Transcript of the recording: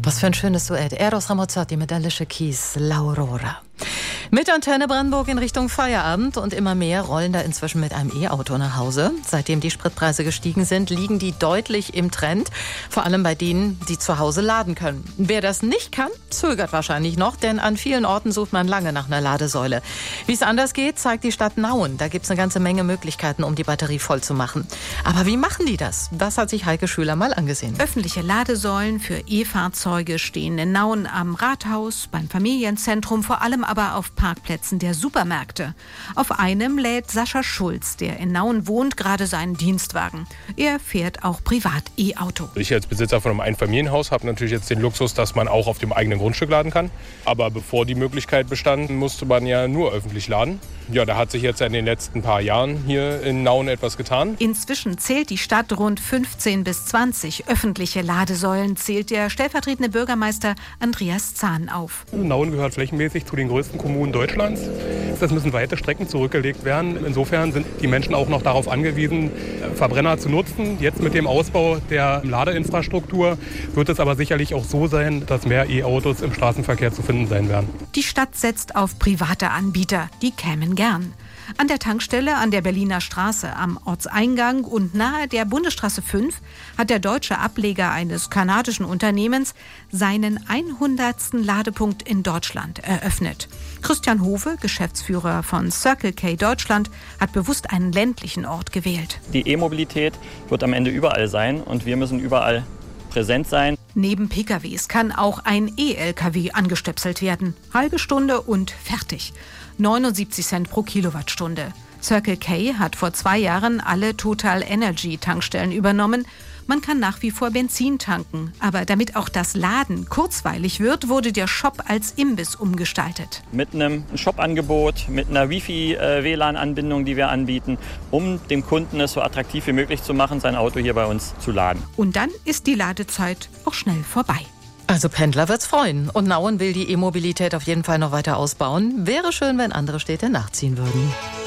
Was für ein schönes Duett. Eros Ramazzotti mit Alicia Keys, L'Aurora. Mit Antenne Brandenburg in Richtung Feierabend und immer mehr rollen da inzwischen mit einem E-Auto nach Hause. Seitdem die Spritpreise gestiegen sind, liegen die deutlich im Trend. Vor allem bei denen, die zu Hause laden können. Wer das nicht kann, zögert wahrscheinlich noch, denn an vielen Orten sucht man lange nach einer Ladesäule. Wie es anders geht, zeigt die Stadt Nauen. Da gibt es eine ganze Menge Möglichkeiten, um die Batterie voll zu machen. Aber wie machen die das? Das hat sich Heike Schüler mal angesehen. Öffentliche Ladesäulen für E-Fahrzeuge stehen in Nauen am Rathaus, beim Familienzentrum, vor allem aber auf Parkplätzen der Supermärkte. Auf einem lädt Sascha Schulz, der in Nauen wohnt, gerade seinen Dienstwagen. Er fährt auch privat E-Auto. Ich als Besitzer von einem Einfamilienhaus habe natürlich jetzt den Luxus, dass man auch auf dem eigenen Grundstück laden kann. Aber bevor die Möglichkeit bestand, musste man ja nur öffentlich laden. Ja, da hat sich jetzt in den letzten paar Jahren hier in Nauen etwas getan. Inzwischen zählt die Stadt rund 15 bis 20 öffentliche Ladesäulen, zählt der stellvertretende Bürgermeister Andreas Zahn auf. Nauen gehört flächenmäßig zu den größten Kommunen Deutschlands. Es müssen weite Strecken zurückgelegt werden. Insofern sind die Menschen auch noch darauf angewiesen, Verbrenner zu nutzen. Jetzt mit dem Ausbau der Ladeinfrastruktur wird es aber sicherlich auch so sein, dass mehr E-Autos im Straßenverkehr zu finden sein werden. Die Stadt setzt auf private Anbieter, die kämen gern. An der Tankstelle an der Berliner Straße am Ortseingang und nahe der Bundesstraße 5 hat der deutsche Ableger eines kanadischen Unternehmens seinen 100. Ladepunkt in Deutschland eröffnet. Christian Hove, Geschäftsführer von Circle K Deutschland, hat bewusst einen ländlichen Ort gewählt. Die E-Mobilität wird am Ende überall sein und wir müssen überall präsent sein. Neben PKWs kann auch ein E-LKW angestöpselt werden. Halbe Stunde und fertig. 79 Cent pro Kilowattstunde. Circle K hat vor 2 Jahren alle Total Energy Tankstellen übernommen. Man kann nach wie vor Benzin tanken. Aber damit auch das Laden kurzweilig wird, wurde der Shop als Imbiss umgestaltet. Mit einem Shop-Angebot, mit einer Wifi-WLAN-Anbindung, die wir anbieten, um dem Kunden es so attraktiv wie möglich zu machen, sein Auto hier bei uns zu laden. Und dann ist die Ladezeit auch schnell vorbei. Also Pendler wird's freuen. Und Nauen will die E-Mobilität auf jeden Fall noch weiter ausbauen. Wäre schön, wenn andere Städte nachziehen würden.